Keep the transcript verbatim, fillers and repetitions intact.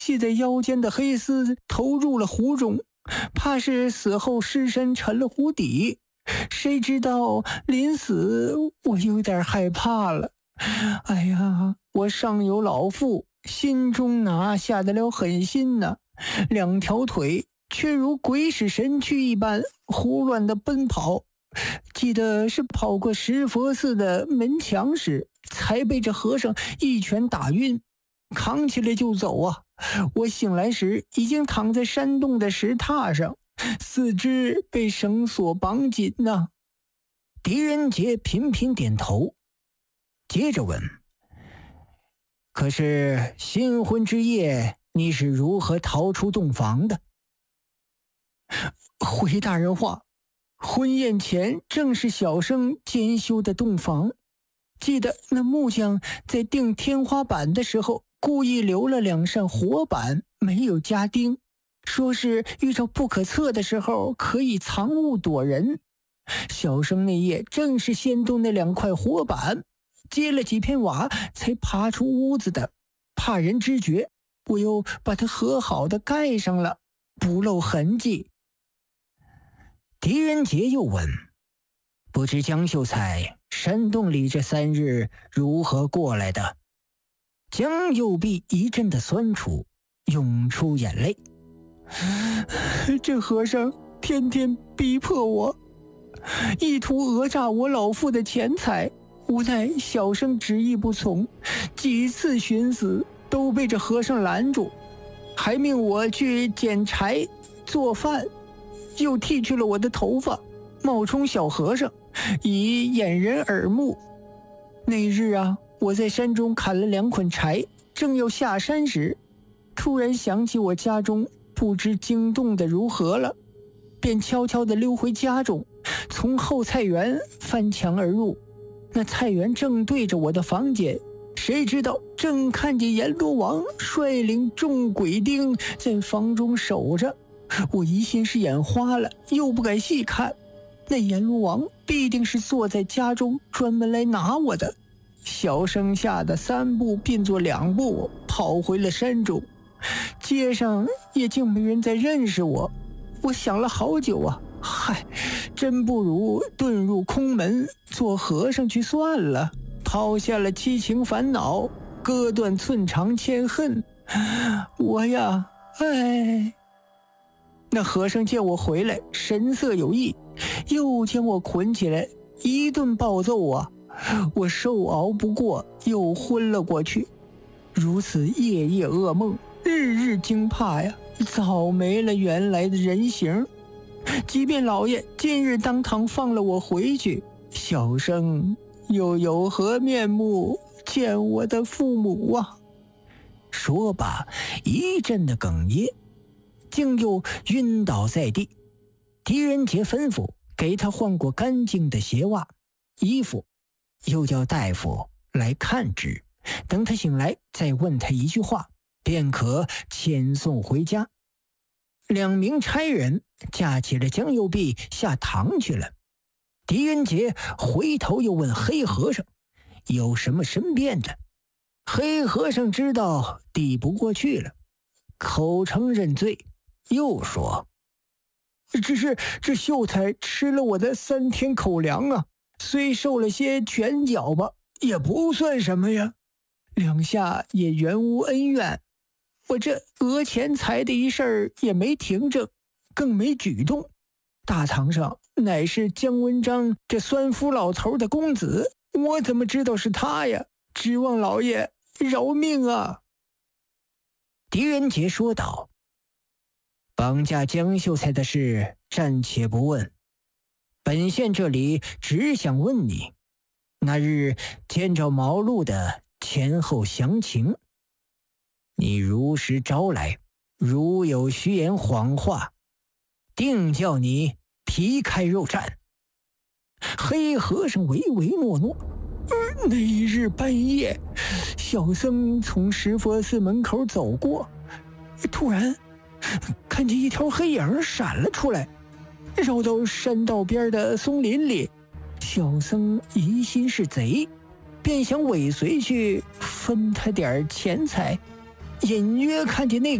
系在腰间的黑丝投入了湖中，怕是死后尸身沉了湖底。谁知道临死我有点害怕了。哎呀，我上有老父，心中哪下得了狠心呢？两条腿却如鬼使神驱一般胡乱地奔跑。记得是跑过石佛寺的门墙时，才被这和尚一拳打晕，扛起来就走啊！我醒来时已经躺在山洞的石榻上，四肢被绳索绑紧呢、啊。 狄仁杰频频点头，接着问：可是新婚之夜你是如何逃出洞房的？ 回大人话，婚宴前正是小生监修的洞房。记得那木匠在钉天花板的时候，故意留了两扇活板，没有加钉，说是遇着不可测的时候可以藏物躲人。小生那夜正是先动那两块活板，接了几片瓦才爬出屋子的，怕人知觉，我又把它和好的盖上了，不露痕迹。 狄仁杰又问：不知江秀才山洞里这三日如何过来的？江右臂一阵的酸楚，涌出眼泪。 这和尚天天逼迫我，意图讹诈我老父的钱财，无奈小生执意不从，几次寻死都被这和尚拦住，还命我去捡柴做饭，又剃去了我的头发，冒充小和尚，以掩人耳目。那日啊，我在山中砍了两捆柴，正要下山时，突然想起我家中不知惊动的如何了，便悄悄地溜回家中，从后菜园翻墙而入。那菜园正对着我的房间，谁知道正看见阎罗王率领众鬼丁在房中守着。我疑心是眼花了，又不敢细看，那阎罗王必定是坐在家中专门来拿我的。小生吓得三步并作两步跑回了山中，街上也竟没人再认识我。我想了好久啊，嗨，真不如遁入空门做和尚去算了，抛下了七情烦恼，割断寸肠千恨。我呀，哎。那和尚见我回来，神色有异，又将我捆起来，一顿暴揍啊！我受熬不过，又昏了过去。如此夜夜噩梦，日日惊怕呀，早没了原来的人形。即便老爷今日当堂放了我回去，小生又有何面目见我的父母啊？ 说罢，一阵的哽咽，竟又晕倒在地。狄仁杰吩咐给他换过干净的鞋袜、衣服，又叫大夫来看之，等他醒来再问他一句话，便可遣送回家。两名差人架起了江右臂下堂去了。狄仁杰回头又问黑和尚有什么申辩的。黑和尚知道抵不过去了，口称认罪，又说： 只是这秀才吃了我的三天口粮啊，虽受了些拳脚吧，也不算什么呀。两下也原无恩怨，我这讹钱财的一事儿也没停正，更没举动。大堂上乃是姜文章这酸夫老头的公子，我怎么知道是他呀？指望老爷饶命啊！ 狄仁杰说道：绑架江秀才的事暂且不问，本县这里只想问你那日见着毛路的前后详情。你如实招来，如有虚言谎话，定叫你皮开肉绽。 黑和尚唯唯诺诺。呃、那一日半夜，小僧从石佛寺门口走过，突然看见一条黑影闪了出来，绕到山道边的松林里。小僧疑心是贼，便想尾随去分他点钱财。 隐约看见那